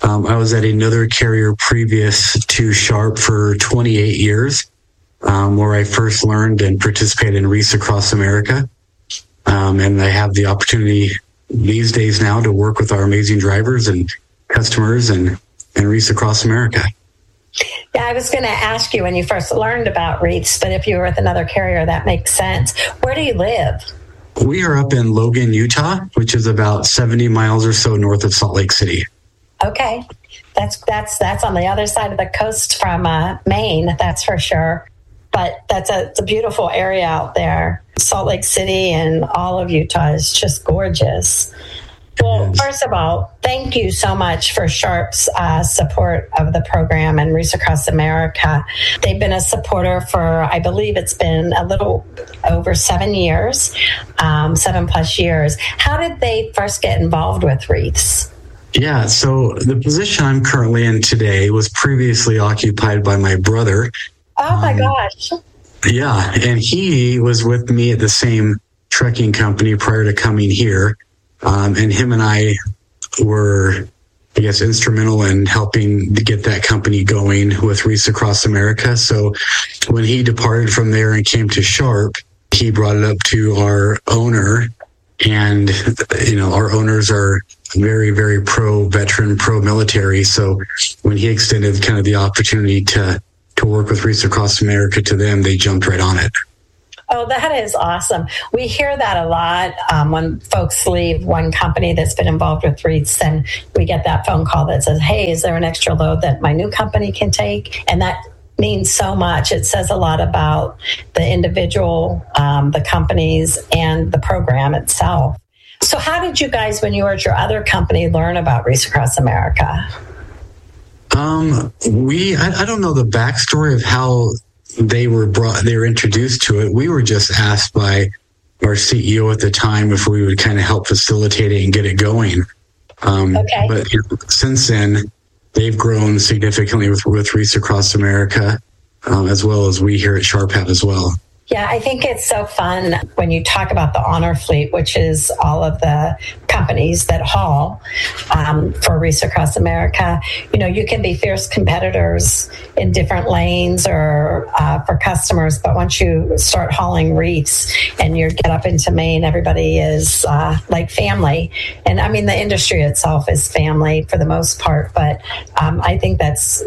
I was at another carrier previous to Sharp for 28 years, where I first learned and participated in Reese Across America. And I have the opportunity these days now to work with our amazing drivers and customers and Reese Across America. Yeah, I was going to ask you when you first learned about Reese, but if you were with another carrier, that makes sense. Where do you live? We are up in Logan, Utah, which is about 70 miles or so north of Salt Lake City. Okay. That's on the other side of the coast from Maine, that's for sure. But it's a beautiful area out there. Salt Lake City and all of Utah is just gorgeous. Well, first of all, thank you so much for Sharp's support of the program and Reese Across America. They've been a supporter for, I believe it's been a little over 7 years, 7+ years. How did they first get involved with Reese? Yeah, so the position I'm currently in today was previously occupied by my brother. Oh my gosh. Yeah, and he was with me at the same trucking company prior to coming here. And him and I were, I guess, instrumental in helping to get that company going with Reese Across America. So when he departed from there and came to Sharp, he brought it up to our owner. And, our owners are very, very pro-veteran, pro-military. So when he extended kind of the opportunity to work with Reese Across America to them, they jumped right on it. Oh, that is awesome. We hear that a lot when folks leave one company that's been involved with Reese, and we get that phone call that says, hey, is there an extra load that my new company can take? And that means so much. It says a lot about the individual, the companies, and the program itself. So how did you guys, when you were at your other company, learn about Reese Across America? I don't know the backstory of how they were introduced to it. We were just asked by our CEO at the time if we would kind of help facilitate it and get it going. Okay. But since then, they've grown significantly with Reese Across America, as well as we here at Sharp have as well. Yeah, I think it's so fun when you talk about the Honor Fleet, which is all of the companies that haul for Reese Across America. You can be fierce competitors in different lanes or for customers, but once you start hauling Reese and you get up into Maine, everybody is like family. And I mean, the industry itself is family for the most part, but I think that's,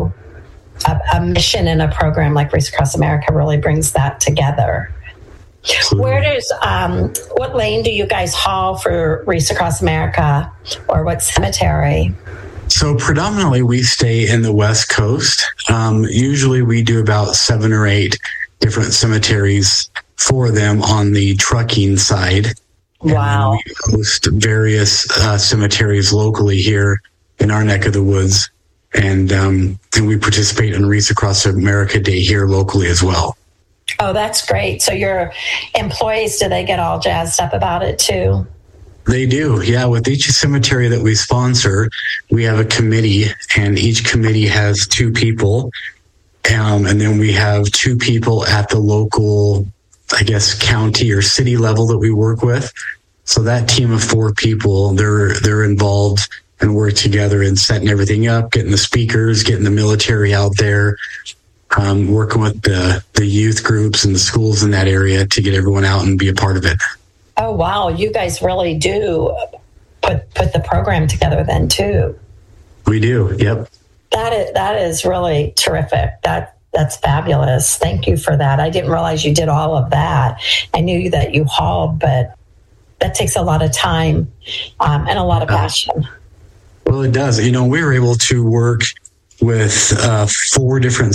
a mission and a program like Reese Across America really brings that together. Where does, what lane do you guys haul for Reese Across America, or what cemetery? So predominantly we stay in the West Coast. Usually we do about 7 or 8 different cemeteries for them on the trucking side. Wow. And we host various cemeteries locally here in our neck of the woods. And we participate in Reese Across America Day here locally as well. Oh, that's great. So your employees, do they get all jazzed up about it too? They do. Yeah. With each cemetery that we sponsor, we have a committee, and each committee has 2 people. And then we have 2 people at the local, I guess, county or city level that we work with. So that team of 4 people, they're involved and work together in setting everything up, getting the speakers, getting the military out there, working with the youth groups and the schools in that area to get everyone out and be a part of it. Oh, wow. You guys really do put the program together then too. We do. Yep. That is really terrific. That's fabulous. Thank you for that. I didn't realize you did all of that. I knew that you hauled, but that takes a lot of time and a lot of passion. Well, it does. We were able to work with 5 different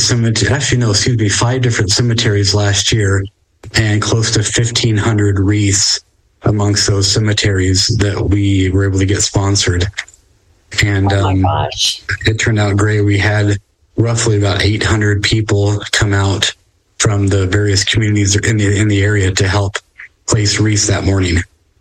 cemeteries last year, and close to 1,500 wreaths amongst those cemeteries that we were able to get sponsored. And oh my gosh. It turned out great. We had roughly about 800 people come out from the various communities in the area to help place wreaths that morning.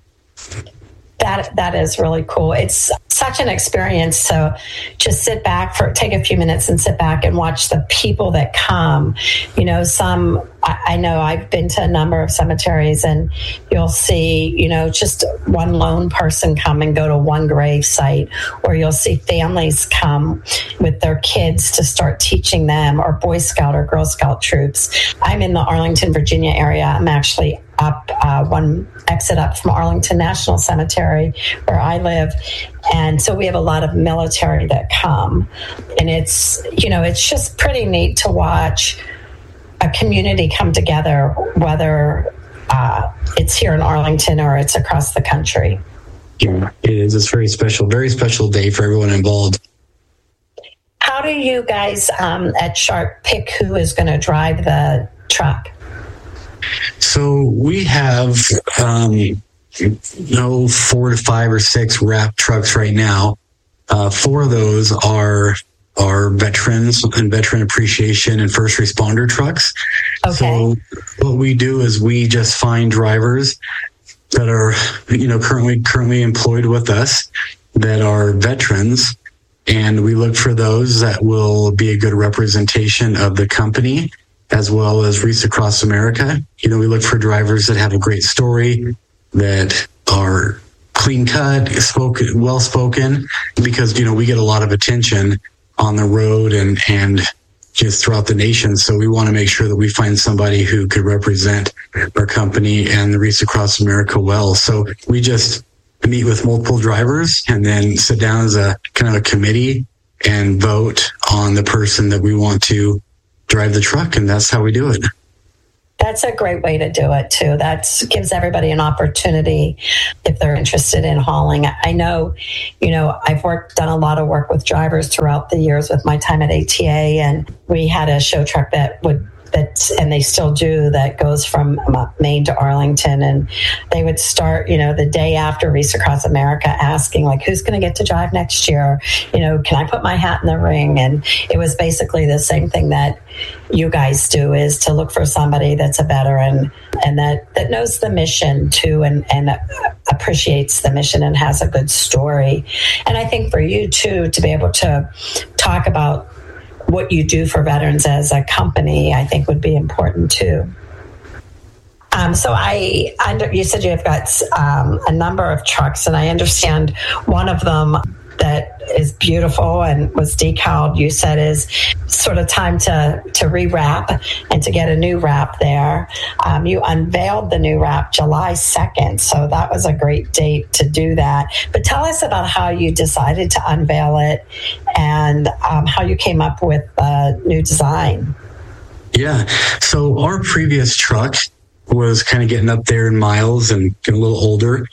That is really cool. It's such an experience. So just take a few minutes and sit back and watch the people that come. Some I know I've been to a number of cemeteries, and you'll see, just one lone person come and go to one grave site, or you'll see families come with their kids to start teaching them, or Boy Scout or Girl Scout troops. I'm in the Arlington, Virginia area. I'm actually up one exit up from Arlington National Cemetery where I live. And so we have a lot of military that come. And it's just pretty neat to watch a community come together, whether it's here in Arlington or it's across the country. Yeah, it is. It's very special day for everyone involved. How do you guys at Sharp pick who is going to drive the truck? So we have 4 to 5 or 6 wrap trucks right now. 4 of those are veterans and veteran appreciation and first responder trucks. Okay. So what we do is we just find drivers that are, currently employed with us that are veterans, and we look for those that will be a good representation of the company as well as Wreaths Across America. We look for drivers that have a great story, that are clean cut, well spoken, because, we get a lot of attention on the road and just throughout the nation. So we want to make sure that we find somebody who could represent our company and the Wreaths Across America well. So we just meet with multiple drivers and then sit down as a kind of a committee and vote on the person that we want to drive the truck. And that's how we do it. That's a great way to do it, too. That gives everybody an opportunity if they're interested in hauling. I know, I've done a lot of work with drivers throughout the years with my time at ATA, and we had a show truck and they still do, that goes from Maine to Arlington, and they would start, the day after Wreaths Across America, asking like, who's going to get to drive next year? Can I put my hat in the ring? And it was basically the same thing that you guys do, is to look for somebody that's a veteran and that knows the mission too, and appreciates the mission and has a good story. And I think for you too, to be able to talk about what you do for veterans as a company, I think would be important too. So you said you have got a number of trucks, and I understand one of them that is beautiful and was decaled, you said, is sort of time to rewrap and to get a new wrap there. You unveiled the new wrap July 2nd, so that was a great date to do that. But tell us about how you decided to unveil it and how you came up with a new design. Yeah, so our previous truck was kind of getting up there in miles and getting a little older.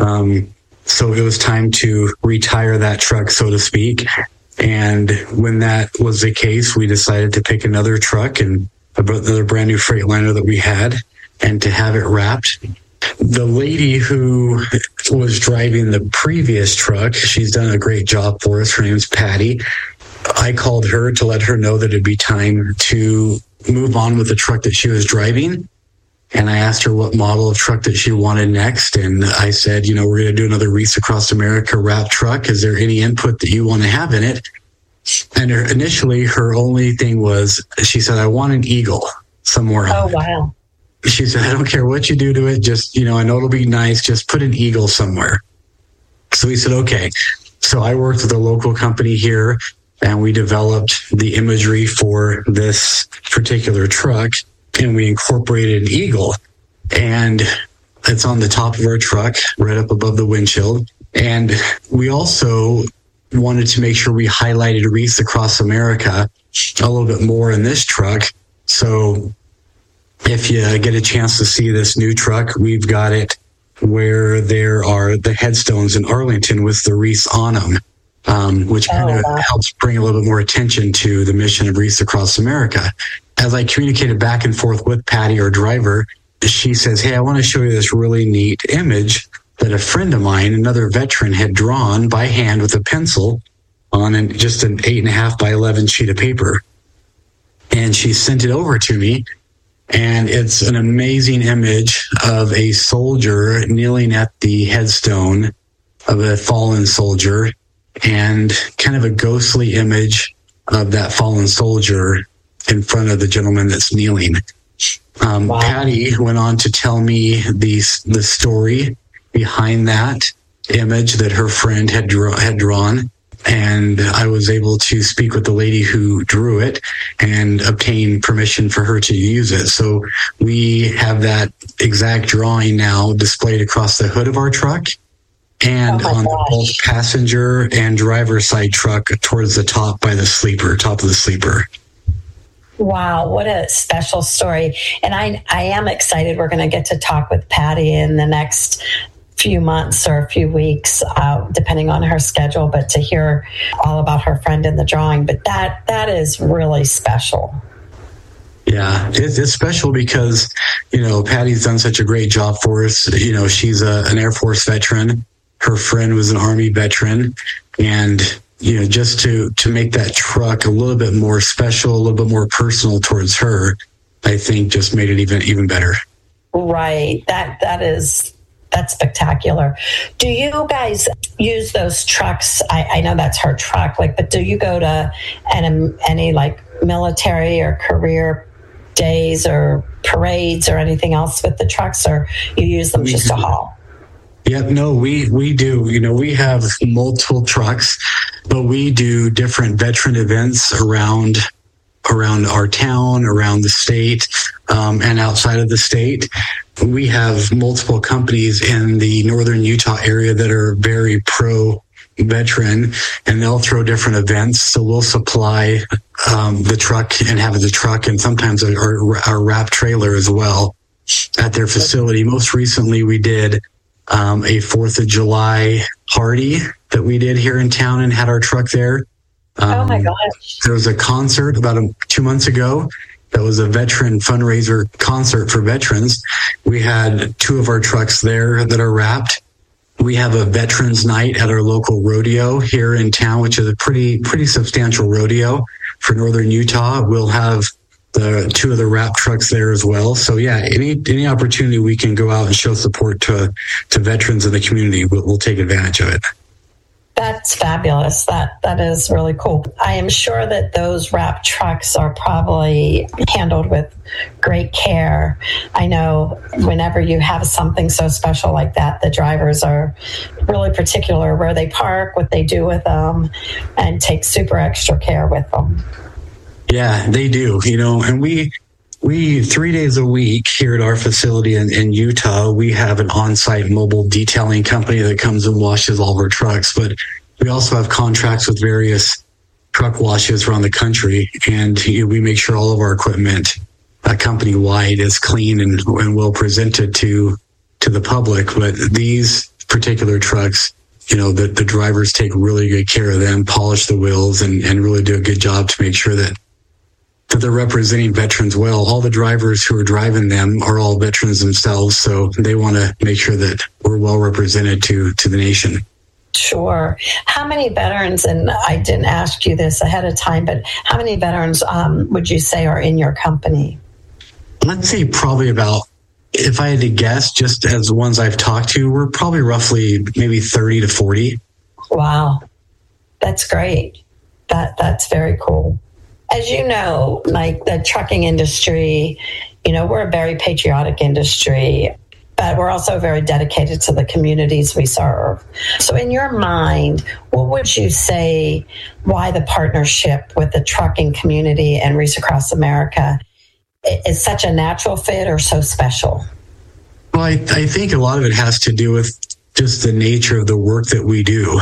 So it was time to retire that truck, so to speak. And when that was the case, we decided to pick another truck and another brand new Freightliner that we had, and to have it wrapped. The lady who was driving the previous truck, she's done a great job for us. Her name's Patty. I called her to let her know that it'd be time to move on with the truck that she was driving. And I asked her what model of truck that she wanted next. And I said, we're going to do another Wreaths Across America wrap truck. Is there any input that you want to have in it? And initially, her only thing was, she said, I want an eagle somewhere. Oh, wow. She said, I don't care what you do to it. Just, I know it'll be nice. Just put an eagle somewhere. So we said, okay. So I worked with a local company here, and we developed the imagery for this particular truck. And we incorporated an eagle, and it's on the top of our truck, right up above the windshield. And we also wanted to make sure we highlighted Wreaths Across America a little bit more in this truck. So if you get a chance to see this new truck, we've got it where there are the headstones in Arlington with the wreaths on them, which kind of helps bring a little bit more attention to the mission of Wreaths Across America. As I communicated back and forth with Patty, our driver, she says, hey, I want to show you this really neat image that a friend of mine, another veteran, had drawn by hand with a pencil on just an 8.5 by 11 sheet of paper. And she sent it over to me. And it's an amazing image of a soldier kneeling at the headstone of a fallen soldier, and kind of a ghostly image of that fallen soldier in front of the gentleman that's kneeling. Wow. Patty went on to tell me the story behind that image that her friend had drawn. And I was able to speak with the lady who drew it and obtain permission for her to use it. So we have that exact drawing now displayed across the hood of our truck and on the both passenger and driver side truck towards the top by the top of the sleeper. Wow, what a special story. And I am excited. We're going to get to talk with Patty in the next few months or a few weeks, depending on her schedule, but to hear all about her friend in the drawing. But that is really special. Yeah, it's special because, Patty's done such a great job for us. She's an Air Force veteran. Her friend was an Army veteran. And, just to make that truck a little bit more special, a little bit more personal towards her, I think just made it even better. Right. That's spectacular. Do you guys use those trucks? I know that's her truck, but do you go to any military or career days or parades or anything else with the trucks, or you use them just to haul? Yep, no, we do. We have multiple trucks, but we do different veteran events around our town, around the state, and outside of the state. We have multiple companies in the northern Utah area that are very pro-veteran, and they'll throw different events. So we'll supply the truck and have the truck and sometimes our wrap trailer as well at their facility. Most recently, we did a 4th of July party that we did here in town and had our truck there. Oh my gosh. There was a concert about 2 months ago. That was a veteran fundraiser concert for veterans. We had 2 of our trucks there that are wrapped. We have a veterans night at our local rodeo here in town, which is a pretty substantial rodeo for northern Utah. We'll have the 2 of the wrap trucks there as well. So yeah, any opportunity we can go out and show support to veterans in the community, we'll take advantage of it. That's fabulous. That is really cool. I am sure that those wrap trucks are probably handled with great care. I know whenever you have something so special like that, the drivers are really particular where they park, what they do with them, and take super extra care with them. Yeah, they do. And we 3 days a week here at our facility in Utah, we have an on-site mobile detailing company that comes and washes all of our trucks. But we also have contracts with various truck washes around the country, and we make sure all of our equipment company-wide is clean and well presented to the public. But these particular trucks, the drivers take really good care of them, polish the wheels, and really do a good job to make sure that they're representing veterans well. All the drivers who are driving them are all veterans themselves, so they want to make sure that we're well represented to the nation. Sure. How many veterans, and I didn't ask you this ahead of time, but how many veterans would you say are in your company? Let's say probably about, if I had to guess, just as the ones I've talked to, we're probably roughly maybe 30 to 40. Wow. That's great. That's very cool. As you know, the trucking industry, we're a very patriotic industry, but we're also very dedicated to the communities we serve. So in your mind, what would you say why the partnership with the trucking community and Reese Across America is such a natural fit or so special? Well, I think a lot of it has to do with just the nature of the work that we do.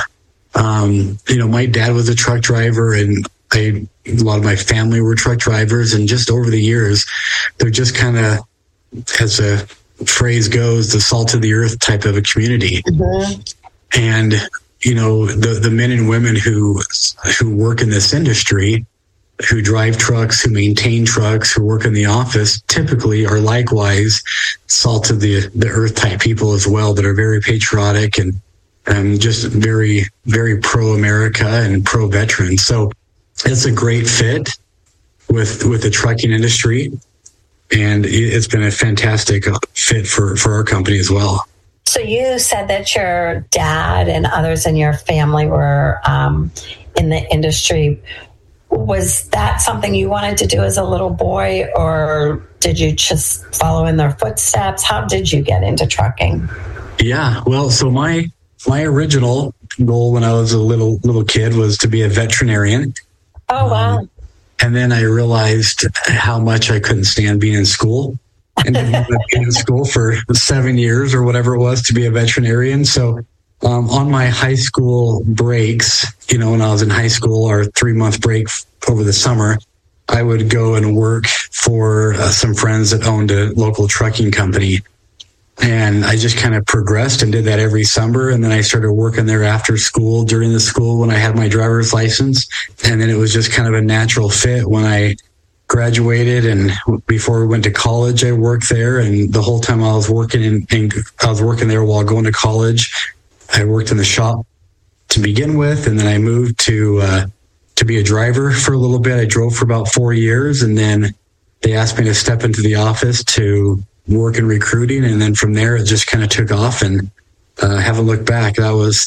My dad was a truck driver, and a lot of my family were truck drivers, and just over the years, they're just kind of, as a phrase goes, the salt of the earth type of a community. Mm-hmm. And, the men and women who work in this industry, who drive trucks, who maintain trucks, who work in the office, typically are likewise salt of the earth type people as well, that are very patriotic and just very, very pro-America and pro-veteran. So it's a great fit with the trucking industry, and it's been a fantastic fit for our company as well. So you said that your dad and others in your family were in the industry. Was that something you wanted to do as a little boy, or did you just follow in their footsteps? How did you get into trucking? Yeah, well, so my original goal when I was a little kid was to be a veterinarian. Oh, wow. And then I realized how much I couldn't stand being in school. And then I ended up being in school for 7 years or whatever it was to be a veterinarian. So on my high school breaks, when I was in high school, our 3-month break over the summer, I would go and work for some friends that owned a local trucking company. And I just kind of progressed and did that every summer. And then I started working there after school, during the school when I had my driver's license. And then it was just kind of a natural fit when I graduated. And before we went to college, I worked there. And the whole time I was working I was working there while going to college. I worked in the shop to begin with. And then I moved to be a driver for a little bit. I drove for about 4 years. And then they asked me to step into the office to work in recruiting, and then from there it just kind of took off, and haven't looked back. That was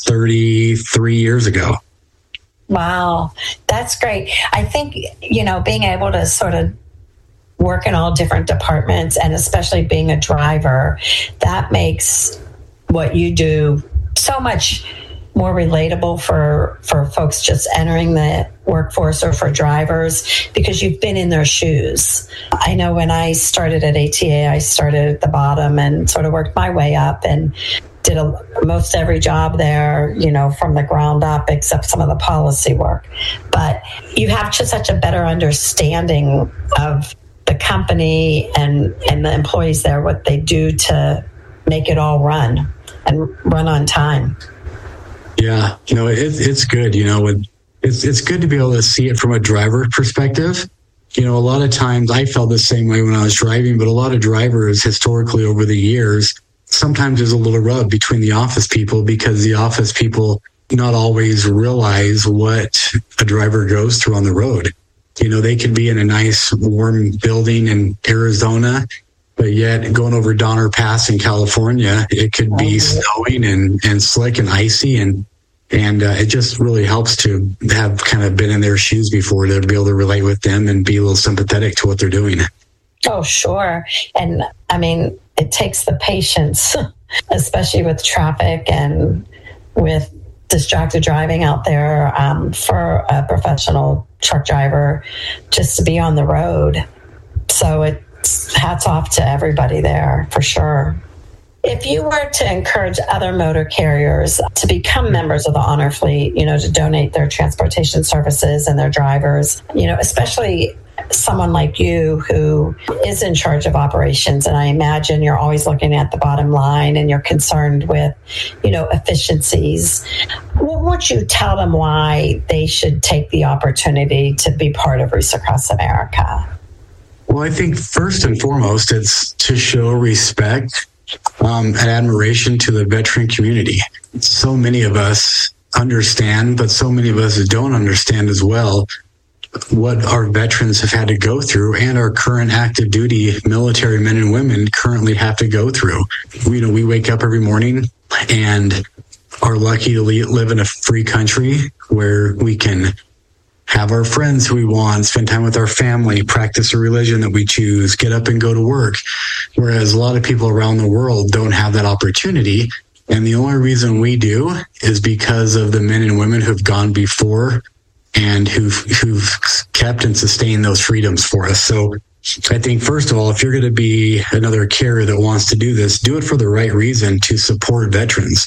33 years ago. Wow, that's great. I think, being able to sort of work in all different departments, and especially being a driver, that makes what you do so much more relatable for folks just entering the workforce, or for drivers, because you've been in their shoes. I know when I started at ATA, I started at the bottom and sort of worked my way up and did most every job there, from the ground up, except some of the policy work. But you have just such a better understanding of the company and the employees there, what they do to make it all run and run on time. Yeah, it's good. It's good to be able to see it from a driver perspective. A lot of times I felt the same way when I was driving, but a lot of drivers historically over the years, sometimes there's a little rub between the office people, because the office people not always realize what a driver goes through on the road. They could be in a nice warm building in Arizona, but yet going over Donner Pass in California, it could be snowing and slick and icy, and it just really helps to have kind of been in their shoes before, to be able to relate with them and be a little sympathetic to what they're doing. Oh, sure. And I mean, it takes the patience, especially with traffic and with distracted driving out there, for a professional truck driver, just to be on the road. So it's hats off to everybody there, for sure. If you were to encourage other motor carriers to become members of the Honor Fleet, to donate their transportation services and their drivers, especially someone like you who is in charge of operations, and I imagine you're always looking at the bottom line and you're concerned with, efficiencies, what would you tell them why they should take the opportunity to be part of Reese Across America? Well, I think first and foremost, it's to show respect and admiration to the veteran community. So many of us understand, but so many of us don't understand as well what our veterans have had to go through, and our current active duty military men and women currently have to go through. We wake up every morning and are lucky to live in a free country where we can have our friends who we want, spend time with our family, practice a religion that we choose, get up and go to work. Whereas a lot of people around the world don't have that opportunity. And the only reason we do is because of the men and women who've gone before and who've kept and sustained those freedoms for us. So I think, first of all, if you're going to be another carrier that wants to do this, do it for the right reason, to support veterans.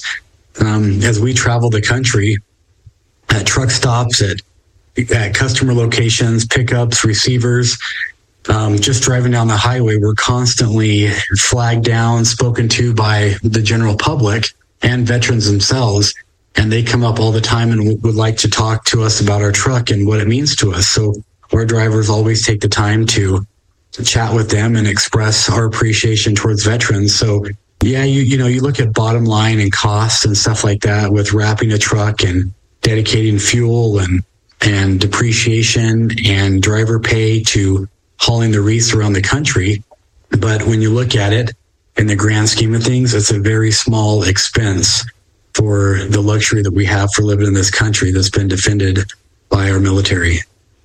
As we travel the country, at truck stops, at customer locations, pickups, receivers, just driving down the highway, we're constantly flagged down, spoken to by the general public and veterans themselves. And they come up all the time and would like to talk to us about our truck and what it means to us. So our drivers always take the time to chat with them and express our appreciation towards veterans. So yeah, you look at bottom line and costs and stuff like that with wrapping a truck and dedicating fuel and depreciation and driver pay to hauling the wreaths around the country. But when you look at it in the grand scheme of things, it's a very small expense for the luxury that we have for living in this country that's been defended by our military.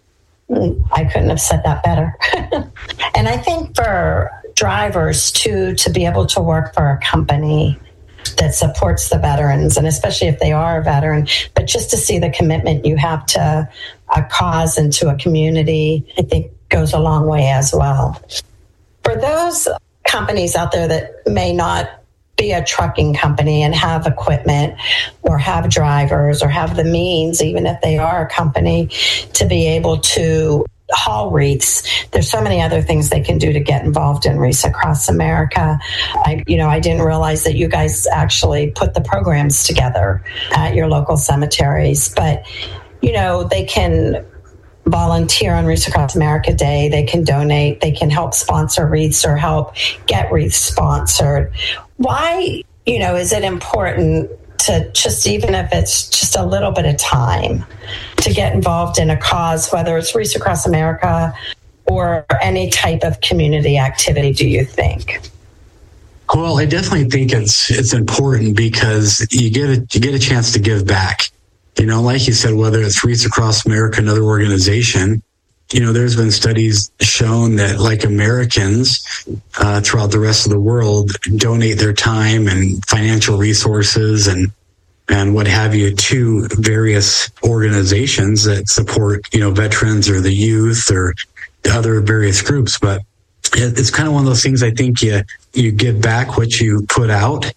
I couldn't have said that better. And I think for drivers too, to be able to work for a company that supports the veterans, and especially if they are a veteran, but just to see the commitment you have to a cause and to a community, I think goes a long way as well. For those companies out there that may not be a trucking company and have equipment or have drivers or have the means, even if they are a company, to be able to haul wreaths, there's so many other things they can do to get involved in Wreaths Across America. I didn't realize that you guys actually put the programs together at your local cemeteries, but they can volunteer on Wreaths Across America Day. They can donate. They can help sponsor wreaths or help get wreaths sponsored. Why, is it important to just, even if it's just a little bit of time, to get involved in a cause, whether it's Wreaths Across America or any type of community activity, do you think? Well, I definitely think it's important because you get a chance to give back. Like you said, whether it's Wreaths Across America, another organization, there's been studies shown that like Americans throughout the rest of the world donate their time and financial resources and what have you to various organizations that support, veterans or the youth or other various groups. But it's kind of one of those things. I think you give back what you put out.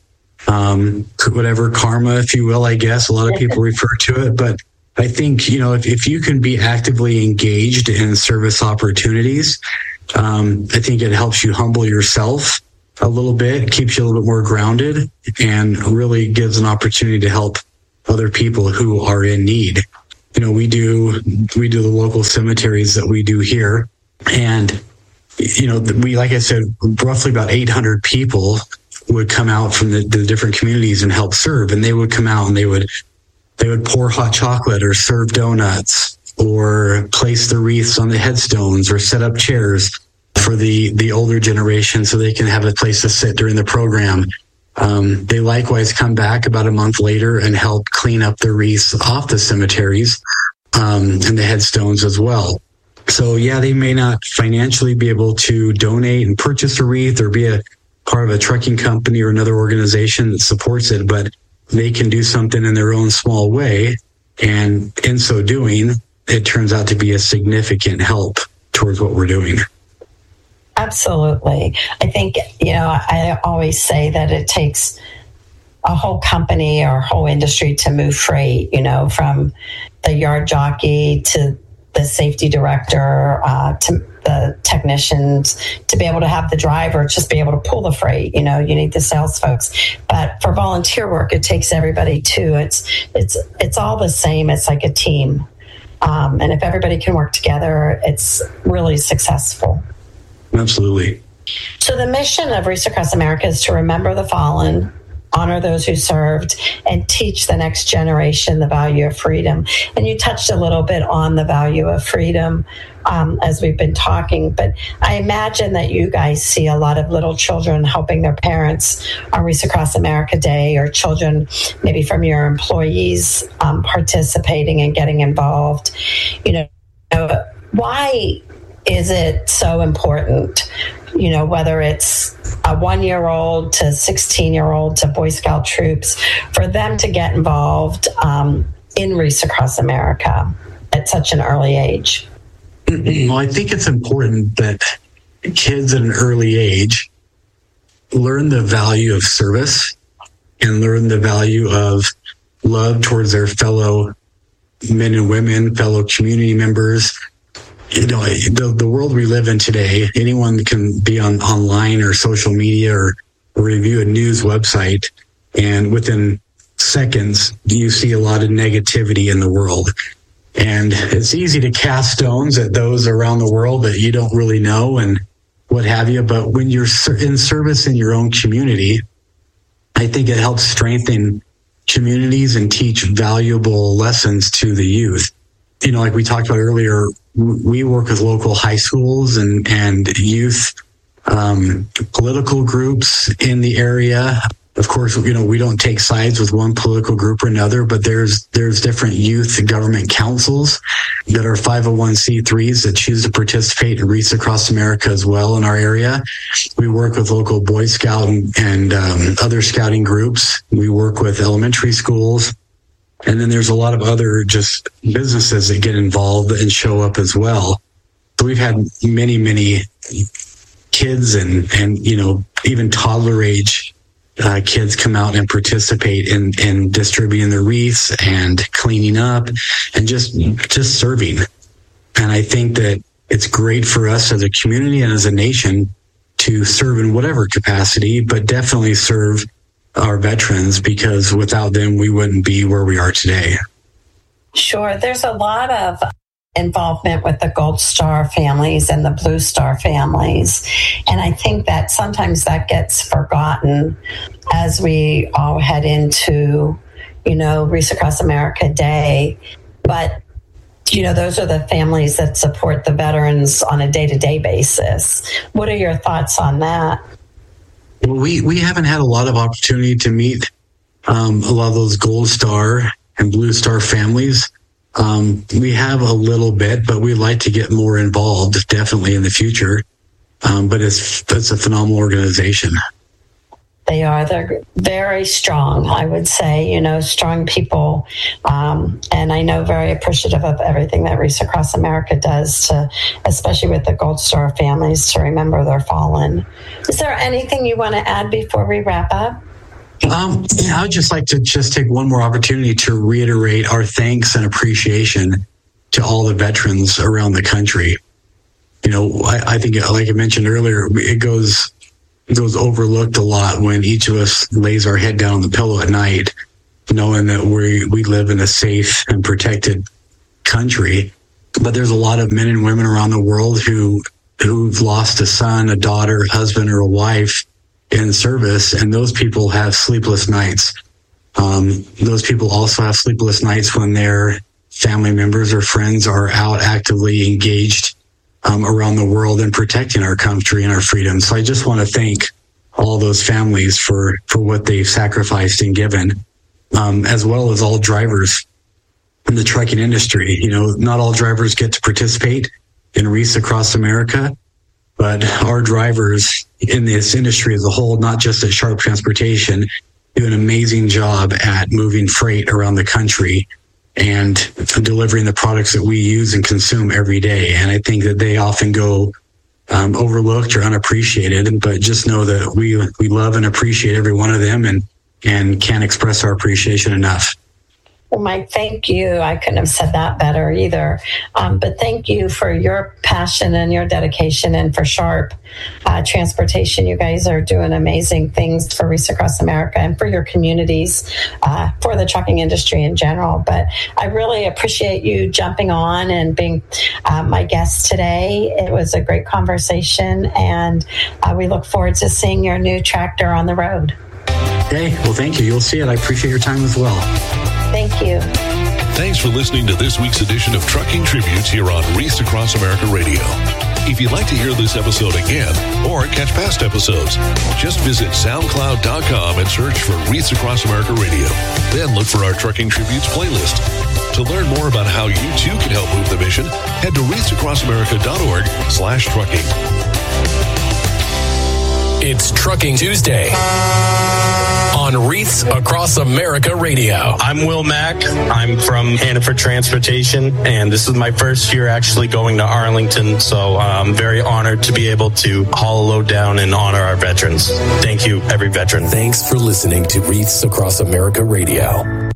Whatever karma, if you will, I guess a lot of people refer to it. But I think, if you can be actively engaged in service opportunities, I think it helps you humble yourself a little bit, keeps you a little bit more grounded, and really gives an opportunity to help other people who are in need. We do the local cemeteries that we do here. And, we, like I said, roughly about 800 people would come out from the different communities and help serve. And they would come out and they would pour hot chocolate or serve donuts or place the wreaths on the headstones or set up chairs for the older generation so they can have a place to sit during the program. They likewise come back about a month later and help clean up the wreaths off the cemeteries and the headstones as well. So yeah, they may not financially be able to donate and purchase a wreath or be a part of a trucking company or another organization that supports it, but they can do something in their own small way. And in so doing, it turns out to be a significant help towards what we're doing. Absolutely. I think, I always say that it takes a whole company or whole industry to move freight, from the yard jockey to the safety director, to the technicians, to be able to have the driver just be able to pull the freight. You need the sales folks. But for volunteer work, it takes everybody too. It's all the same. It's like a team. And if everybody can work together, it's really successful. Absolutely. So the mission of Wreaths Across America is to remember the fallen, honor those who served, and teach the next generation the value of freedom. And you touched a little bit on the value of freedom as we've been talking, but I imagine that you guys see a lot of little children helping their parents on Wreaths Across America Day, or children maybe from your employees participating and getting involved. Why is it so important, whether it's a 1-year-old to 16-year-old to Boy Scout troops, for them to get involved in Wreaths Across America at such an early age? Well, I think it's important that kids at an early age learn the value of service and learn the value of love towards their fellow men and women, fellow community members. The world we live in today, anyone can be online or social media or review a news website, and within seconds, you see a lot of negativity in the world. And it's easy to cast stones at those around the world that you don't really know and what have you. But when you're in service in your own community, I think it helps strengthen communities and teach valuable lessons to the youth. Like we talked about earlier, we work with local high schools and youth political groups in the area. Of course, we don't take sides with one political group or another, but there's different youth government councils that are 501c3s that choose to participate in Wreaths Across America as well in our area. We work with local Boy Scout and other scouting groups. We work with elementary schools. And then there's a lot of other just businesses that get involved and show up as well. So we've had many, many kids and even toddler age kids come out and participate in distributing the wreaths and cleaning up and just serving. And I think that it's great for us as a community and as a nation to serve in whatever capacity, but definitely serve our veterans, because without them, we wouldn't be where we are today. Sure. There's a lot of involvement with the Gold Star families and the Blue Star families. And I think that sometimes that gets forgotten as we all head into, Wreaths Across America Day. But, those are the families that support the veterans on a day-to-day basis. What are your thoughts on that? Well, we haven't had a lot of opportunity to meet a lot of those Gold Star and Blue Star families. We have a little bit, but we'd like to get more involved, definitely in the future. But it's a phenomenal organization. They are. They're very strong, I would say, strong people. And I know very appreciative of everything that Wreaths Across America does, especially with the Gold Star families, to remember their fallen. Is there anything you want to add before we wrap up? I would just like to take one more opportunity to reiterate our thanks and appreciation to all the veterans around the country. I think, like I mentioned earlier, it goes overlooked a lot when each of us lays our head down on the pillow at night, knowing that we live in a safe and protected country. But there's a lot of men and women around the world who've lost a son, a daughter, husband, or a wife in service, and those people have sleepless nights. Those people also have sleepless nights when their family members or friends are out actively engaged around the world and protecting our country and our freedom. So I just want to thank all those families for what they've sacrificed and given, as well as all drivers in the trucking industry. Not all drivers get to participate in Wreaths Across America, but our drivers in this industry as a whole, not just at Sharp Transportation, do an amazing job at moving freight around the country and delivering the products that we use and consume every day. And I think that they often go overlooked or unappreciated, but just know that we love and appreciate every one of them and can't express our appreciation enough. Well, Mike, thank you. I couldn't have said that better either. But thank you for your passion and your dedication, and for Sharp Transportation. You guys are doing amazing things for Wreaths Across America and for your communities, for the trucking industry in general. But I really appreciate you jumping on and being my guest today. It was a great conversation, and we look forward to seeing your new tractor on the road. Okay, well, thank you. You'll see it. I appreciate your time as well. Thank you. Thanks for listening to this week's edition of Trucking Tributes here on Wreaths Across America Radio. If you'd like to hear this episode again or catch past episodes, just visit SoundCloud.com and search for Wreaths Across America Radio. Then look for our Trucking Tributes playlist. To learn more about how you too can help move the mission, head to wreathsacrossamerica.org/trucking. It's Trucking Tuesday on Wreaths Across America Radio. I'm Will Mack. I'm from Hannaford Transportation, and this is my first year actually going to Arlington, so I'm very honored to be able to haul a load down and honor our veterans. Thank you, every veteran. Thanks for listening to Wreaths Across America Radio.